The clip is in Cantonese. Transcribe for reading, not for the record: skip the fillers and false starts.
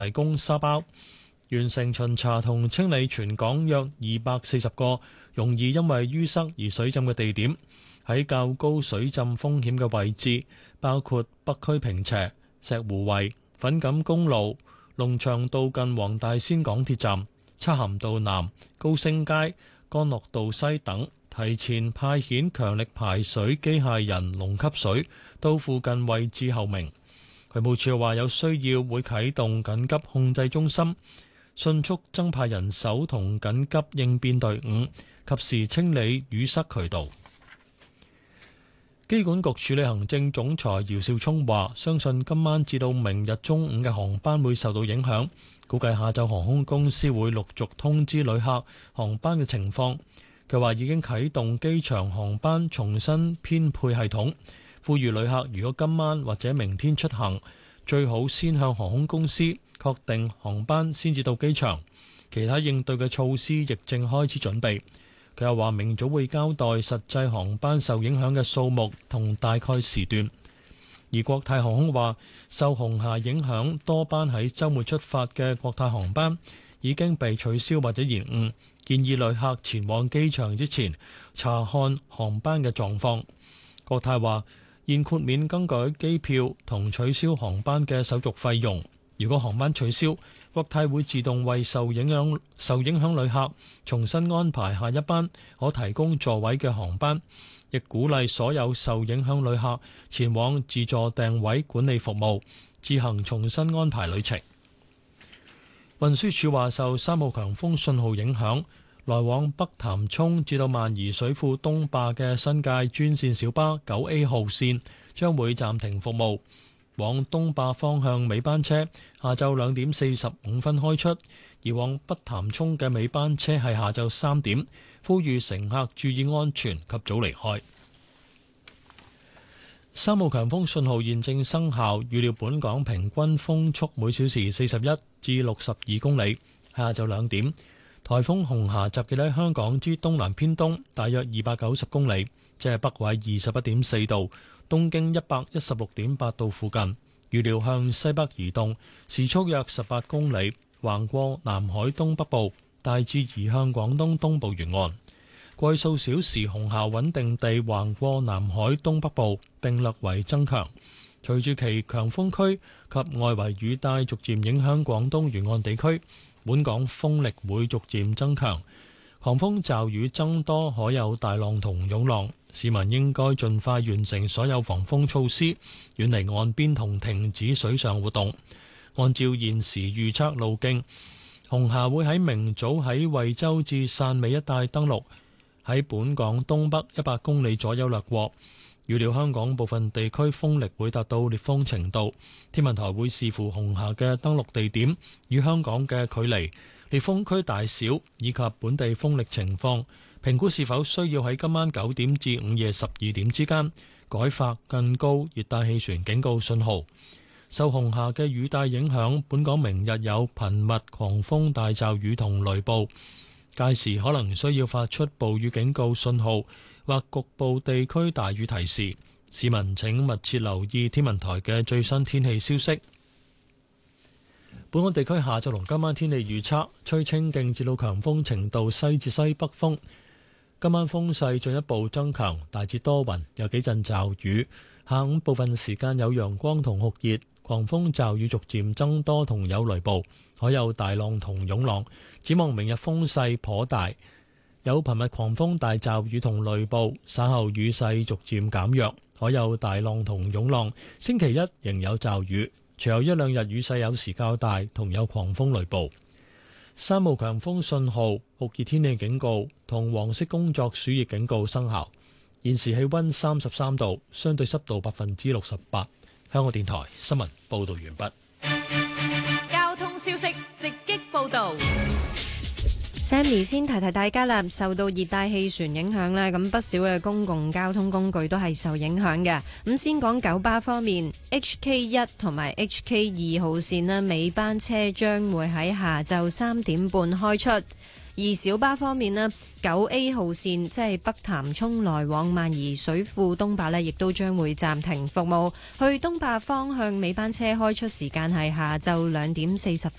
提供沙包，完成巡查同清理全港約240個容易因為淤塞而水浸嘅地點。喺較高水浸風險嘅位置，包括北區坪輋、石湖圍、粉錦公路、龍翔道近黃大仙港鐵站、漆咸道南、高升街、干諾道西等，提前派遣強力排水機械人龍吸水到附近位置候命。渠務署話有需要會啟動緊急控制中心，迅速增派人手同緊急應變隊伍，及時清理淤塞渠道。機管局署理行政總裁姚兆聰話，相信今晚至到明日中午嘅航班會受到影響，估計下晝航空公司會陸續通知旅客航班嘅情況。佢話已經啟動機場航班重新編配系統，呼籲旅客如果今晚或者明天出行，最好先向航空公司確定航班先至到機場。其他應對嘅措施亦正開始準備。佢又話明早會交代實際航班受影響嘅數目同大概時段。而國泰航空話，受紅霞影響，多班喺週末出發嘅國泰航班已經被取消或者延誤，建議旅客前往機場之前查看航班嘅狀況。國泰話現豁免更改機票同取消航班嘅手續費用。如果航班取消，國泰會自動為受影響旅客重新安排下一班可提供座位嘅航班，亦鼓勵所有受影響旅客前往自助訂位管理服務，自行重新安排旅程。運輸署話受3號強風信號影響，來往北潭涌至到萬宜水庫東壩嘅新界專線小巴 9A 號線將會暫停服務。往東壩方向尾班車下晝2點45分開出，而往北潭涌嘅尾班車係下晝3點。呼籲乘客注意安全及早離開。3號強風信號現正生效，預料本港平均風速每小時41至62公里。下晝2點，颱風紅霞集結喺香港之東南偏東，大約290公里，即係北緯21.4度。東經116.8度附近，預料向西北移動，時速約18公里，橫過南海東北部，大致移向廣東東部沿岸。過去數小時，紅霞穩定地橫過南海東北部，並略為增強。隨住其強風區及外圍雨帶逐漸影響廣東沿岸地區，本港風力會逐漸增強，狂風驟雨增多，可有大浪同湧浪。市民應該盡快完成所有防風措施，遠離岸邊同停止水上活動。按照現時預測路徑，紅霞會喺明早喺惠州至汕尾一帶登陸，喺本港東北100公里左右掠過。預料香港部分地區風力會達到烈風程度，天文台會視乎紅霞嘅登陸地點與香港嘅距離、烈風區大小以及本地風力情況，評估是否需要喺今晚9點至午夜12點之間改發更高熱帶氣旋警告信號。受紅霞嘅雨帶影響，本港明日有頻密狂風大驟雨同雷暴，屆時可能需要發出暴雨警告信號或局部地區大雨提示。市民請密切留意天文台嘅最新天氣消息。本港地區下晝同今晚天氣預測，吹清勁至到強風程度西至西北風。今晚風勢進一步增強，大致多雲，有幾陣驟雨。下午部分時間有陽光同酷熱，狂風驟雨逐漸增多同有雷暴，可有大浪同湧浪。展望明日風勢頗大，有頻密狂風大驟雨同雷暴，稍後雨勢逐漸減弱，可有大浪同湧浪。星期一仍有驟雨，隨後一兩日雨勢有時較大，同有狂風雷暴。3號強風信號、酷熱天氣警告同黃色工作暑熱警告生效。現時氣溫33度，相對濕度68%。香港電台新聞報道完畢。 交通消息直擊報道。 Sammy 先提提大家啦，受到熱帶氣旋影響呢，咁不少嘅公共交通工具都係受影響嘅。咁先講九巴方面，HK1 同埋 HK2 號線呢，尾班車將會喺下晝3點半開出。而小巴方面呢，9A 號線即係北潭涌來往萬宜水庫東壩呢，亦都將會暫停服務。去東壩方向尾班車開出時間係下晝2點40分。